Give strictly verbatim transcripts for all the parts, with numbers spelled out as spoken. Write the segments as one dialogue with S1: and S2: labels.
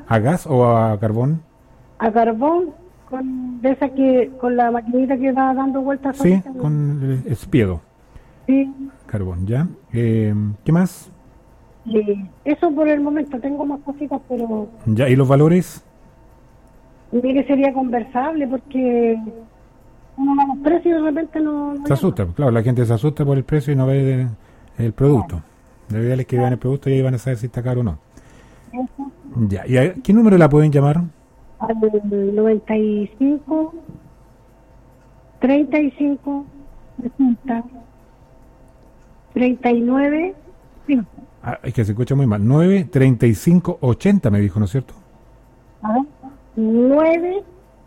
S1: ¿A gas o a carbón?
S2: A carbón, con de esa que, con la maquinita que va dando vueltas.
S1: Sí,
S2: solita.
S1: con el espiedo.
S2: Sí.
S1: Carbón, ¿ya? Eh, ¿Qué más?
S2: Sí. Eso por el momento, tengo más cositas, pero
S1: ¿Ya? ¿Y los valores?
S2: mire, sería conversable porque uno va a los precios y de repente no... no
S1: Se asusta, claro, la gente se asusta por el precio y no ve el, el producto. Lo ideal es que vean el producto y ahí van a saber si está caro o no.
S2: Eso.
S1: Ya, ¿y a qué número la pueden llamar?
S2: Al noventa y cinco, treinta y cinco, sesenta, treinta y nueve, cinco.
S1: Ah, es que se escucha muy mal. nueve treinta y cinco ochenta me dijo, ¿no es cierto?
S2: A ver, nueve,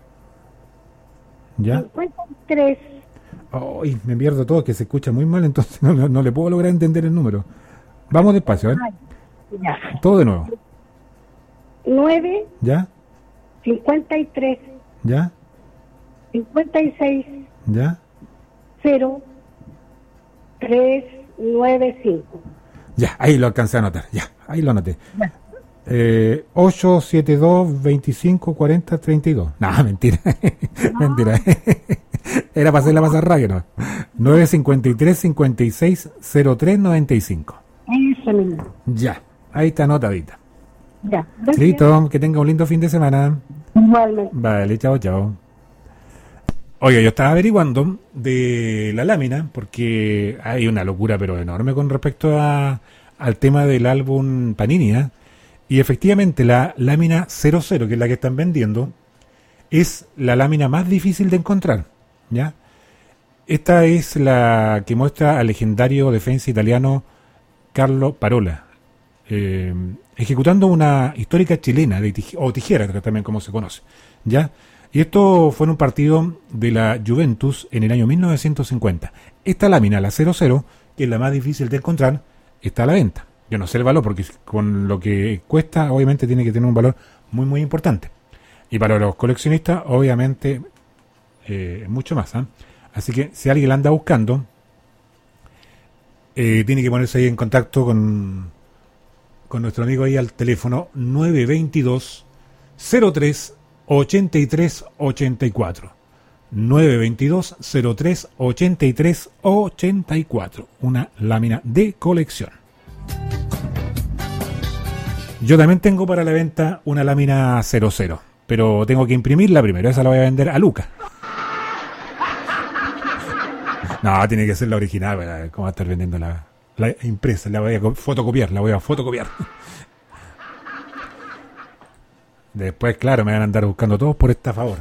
S1: ¿Ya?
S2: cincuenta y tres.
S1: Ay, me pierdo todo, que se escucha muy mal, entonces no, no, no le puedo lograr entender el número. Vamos despacio, a ver.
S2: Ya.
S1: Todo de nuevo.
S2: nueve,
S1: ¿Ya?
S2: cincuenta y tres,
S1: ¿Ya?
S2: cincuenta y seis,
S1: ¿Ya?
S2: cero, tres, nueve, cinco.
S1: Ya, ahí lo alcancé a anotar. Ya, ahí lo anoté.
S2: Ya.
S1: Eh, ocho siete dos veinticinco cuarenta treinta y dos. No, mentira.
S2: No.
S1: Mentira. Era para hacer la pasar rápido, ¿no? nueve cincuenta y tres cincuenta y seis cero tres noventa y cinco.
S2: Eso mismo.
S1: Ya, ahí está anotadita.
S2: Ya. Gracias.
S1: Listo, que tenga un lindo fin de semana.
S2: Igualmente.
S1: Vale, chao, chao. Oiga, yo estaba averiguando de la lámina, porque hay una locura pero enorme con respecto a, al tema del álbum Panini, ¿eh? Y efectivamente la lámina cero cero, que es la que están vendiendo, es la lámina más difícil de encontrar, ¿ya? Esta es la que muestra al legendario defensa italiano Carlo Parola, eh, ejecutando una histórica chilena, de tij- o tijera también como se conoce, ¿ya? Y esto fue en un partido de la Juventus en el año mil novecientos cincuenta. Esta lámina, la cero cero, que es la más difícil de encontrar, está a la venta. Yo no sé el valor, porque con lo que cuesta, obviamente tiene que tener un valor muy, muy importante. Y para los coleccionistas, obviamente, eh, mucho más, ¿eh? Así que si alguien la anda buscando, eh, tiene que ponerse ahí en contacto con, con nuestro amigo ahí al teléfono nueve veintidós cero tres ochenta y tres ochenta y cuatro. nueve veintidós cero tres ochenta y tres ochenta y cuatro. Una lámina de colección. Yo también tengo para la venta una lámina cero cero, pero tengo que imprimirla primero. Esa la voy a vender a Luca. No, tiene que ser la original. ¿Verdad? ¿Cómo va a estar vendiendo la, la impresa? La voy a fotocopiar, la voy a fotocopiar. Después, claro, me van a andar buscando todos por esta favor.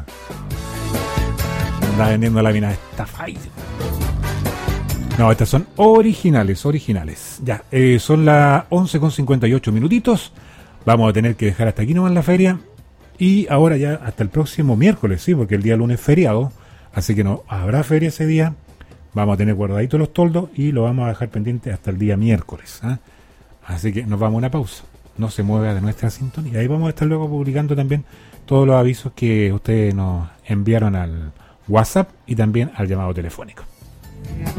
S1: Anda vendiendo láminas estafadísimas. No, estas son originales, originales. Ya, eh, son las once con cincuenta y ocho minutitos. Vamos a tener que dejar hasta aquí nomás la feria. Y ahora ya hasta el próximo miércoles, sí, porque el día lunes es feriado. Así que no habrá feria ese día. Vamos a tener guardaditos los toldos y lo vamos a dejar pendiente hasta el día miércoles, ¿eh? Así que nos vamos a una pausa. No se mueva de nuestra sintonía. Ahí vamos a estar luego publicando también todos los avisos que ustedes nos enviaron al WhatsApp y también al llamado telefónico.